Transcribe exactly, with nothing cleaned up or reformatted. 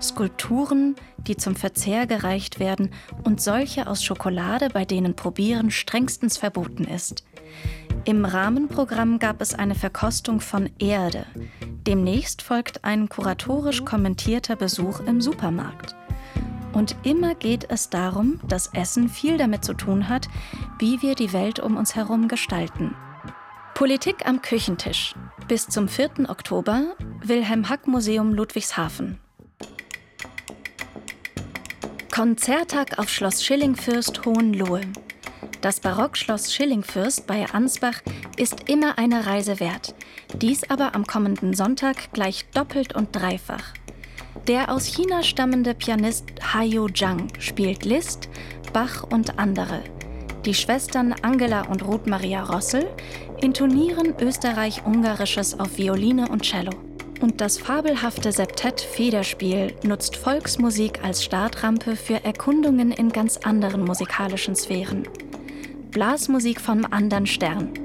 Skulpturen, die zum Verzehr gereicht werden und solche aus Schokolade, bei denen Probieren strengstens verboten ist. Im Rahmenprogramm gab es eine Verkostung von Erde. Demnächst folgt ein kuratorisch kommentierter Besuch im Supermarkt. Und immer geht es darum, dass Essen viel damit zu tun hat, wie wir die Welt um uns herum gestalten. Politik am Küchentisch. Bis zum vierten Oktober, Wilhelm-Hack-Museum Ludwigshafen. Konzerttag auf Schloss Schillingfürst Hohenlohe. Das Barockschloss Schillingfürst bei Ansbach ist immer eine Reise wert. Dies aber am kommenden Sonntag gleich doppelt und dreifach. Der aus China stammende Pianist Hayo Zhang spielt Liszt, Bach und andere. Die Schwestern Angela und Ruth Maria Rossel intonieren Österreich-Ungarisches auf Violine und Cello. Und das fabelhafte Septett Federspiel nutzt Volksmusik als Startrampe für Erkundungen in ganz anderen musikalischen Sphären. Blasmusik vom andern Stern.